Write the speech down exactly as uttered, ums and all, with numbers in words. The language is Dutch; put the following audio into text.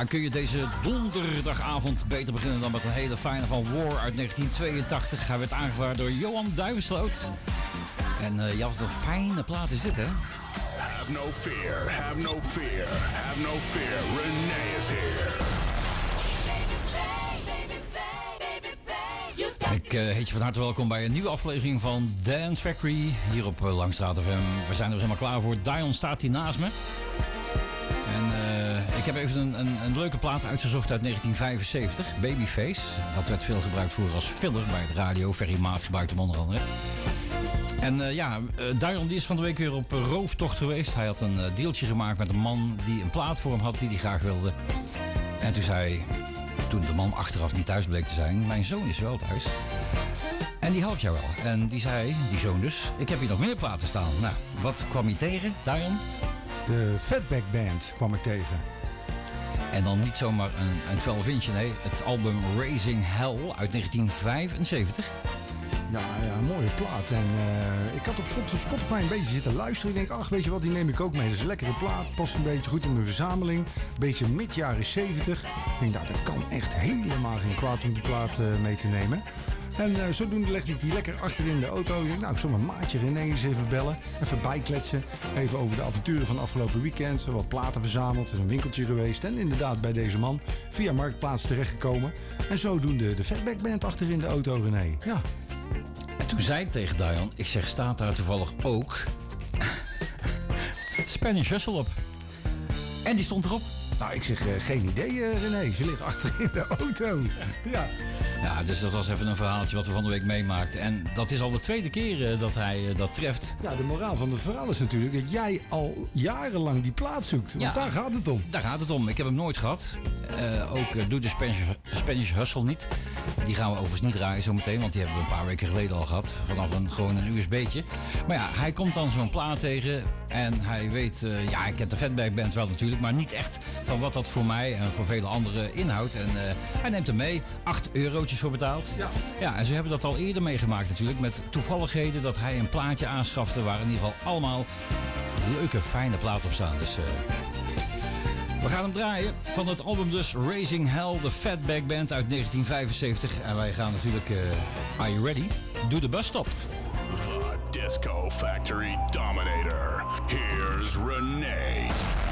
Ja, kun je deze donderdagavond beter beginnen dan met een hele fijne van War uit negentien tweeëntachtig. Hij werd aangevraagd door Johan Duivensloot. En uh, ja, wat een fijne plaat is dit, hè? Have no fear, have no fear, have no fear. Renee is here. Ik uh, heet je van harte welkom bij een nieuwe aflevering van Dance Factory hier op uh, Langstraat F M. We zijn er helemaal klaar voor. Dion staat hier naast me. En uh, ik heb even een, een, een leuke plaat uitgezocht uit negentien vijfenzeventig, Babyface. Dat werd veel gebruikt vroeger als filler bij het radio. Ferry Maat gebruikte hem onder andere. En uh, ja, uh, Dion die is van de week weer op uh, rooftocht geweest. Hij had een uh, dealtje gemaakt met een man die een plaat voor hem had die hij graag wilde. En toen zei, toen de man achteraf niet thuis bleek te zijn, mijn zoon is wel thuis. En die helpt jou wel. En die zei, die zoon dus, ik heb hier nog meer platen staan. Nou, wat kwam je tegen, Dion? De Fatback Band kwam ik tegen. En dan niet zomaar een, een twaalf inch, nee, het album Raising Hell uit negentien vijfenzeventig. Ja, ja, een mooie plaat. En uh, ik had op Spotify een beetje zitten luisteren. Ik denk, ach, weet je wat, die neem ik ook mee. Dat is een lekkere plaat, past een beetje goed in mijn verzameling. Een beetje mid jaren zeventig. Ik denk, nou, dat kan echt helemaal geen kwaad om die plaat uh, mee te nemen. En uh, zodoende legde ik die lekker achter in de auto. Ik denk, nou, ik zal mijn maatje René eens even bellen. Even bijkletsen. Even over de avonturen van afgelopen weekend. Wat platen verzameld. In een winkeltje geweest. En inderdaad bij deze man via Marktplaats terechtgekomen. En zodoende de Fatback Band achter in de auto, René. Ja. En toen zei ik tegen Dion, ik zeg, staat daar toevallig ook Spanish Hustle op? En die stond erop. Nou, ik zeg, uh, geen idee, uh, René. Ze ligt achter in de auto. Ja. Ja, dus dat was even een verhaaltje wat we van de week meemaakten. En dat is al de tweede keer uh, dat hij uh, dat treft. Ja, de moraal van het verhaal is natuurlijk dat jij al jarenlang die plaat zoekt. Want ja, daar gaat het om. Daar gaat het om. Ik heb hem nooit gehad. Uh, ook uh, doe de Spanish, Spanish Hustle niet. Die gaan we overigens niet draaien zometeen, want die hebben we een paar weken geleden al gehad. Vanaf een, gewoon een U S B'tje. Maar ja, hij komt dan zo'n plaat tegen en hij weet, uh, ja, ik ken de Fatback Band wel natuurlijk, maar niet echt van wat dat voor mij en voor vele anderen inhoudt. En uh, hij neemt hem mee, acht eurotjes voor betaald. Ja. Ja, en ze hebben dat al eerder meegemaakt natuurlijk, met toevalligheden dat hij een plaatje aanschafte waar in ieder geval allemaal leuke, fijne platen op staan. Dus... Uh, we gaan hem draaien van het album dus Raising Hell, de Fatback Band uit negentien vijfenzeventig. En wij gaan natuurlijk, uh, are you ready? Doe de busstop. The Disco Factory Dominator. Here's Renee.